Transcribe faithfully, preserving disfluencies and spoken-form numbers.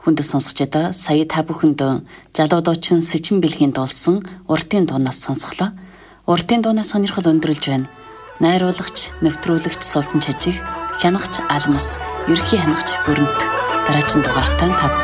Хүндэт сонсогчдоо сая та бүхэнд Жалуудуучин Сэжин бэлгийн дуулсан уртын дуунаас сонсголоо. Уртын дуунаас сонирхол өндөрлж байна. Найруулагч, нэвтрүүлэгч Сувчин Чажиг, хянагч Алмас, ерхий хянагч Бүрэнт дараагийн дугаартаа та